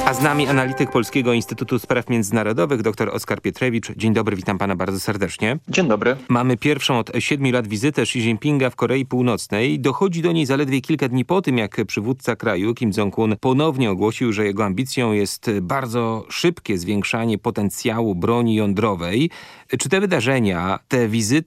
A z nami analityk Polskiego Instytutu Spraw Międzynarodowych dr Oskar Pietrewicz. Dzień dobry, witam pana bardzo serdecznie. Dzień dobry. Mamy pierwszą od 7 lat wizytę Xi Jinpinga w Korei Północnej. Dochodzi do niej zaledwie kilka dni po tym, jak przywódca kraju Kim Jong-un ponownie ogłosił, że jego ambicją jest bardzo szybkie zwiększanie potencjału broni jądrowej. Czy te wydarzenia, te wizyty